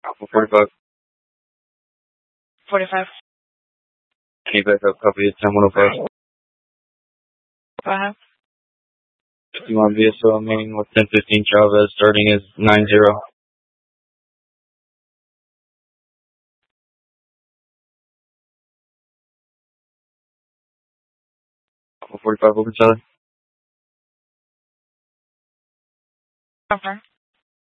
Alpha 45. 45. Can you back up? Copy at 10-105. Go ahead. 51 VSO remaining with 1015 Chavez, starting is 90. Alpha 45 open, Charlie. Confirm.